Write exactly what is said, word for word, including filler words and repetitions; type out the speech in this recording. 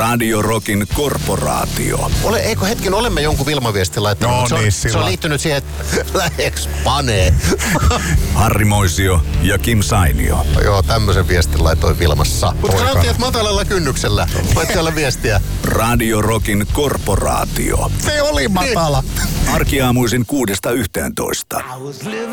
Radio Rockin korporaatio. Ole, eikö hetken, olemme jonkun Vilma-viestin laittanut. No se, on, niin, se sillä. on liittynyt siihen, että läheks panee. Harri Moisio ja Kim Sainio. Joo, tämmöisen viestin laitoin Vilmassa. Mutta Poikana. sanottiin, että matalalla kynnyksellä. Voit siellä viestiä. Radio Rockin korporaatio. Se oli matala. Arkiaamuisin kuudesta yhteentoista.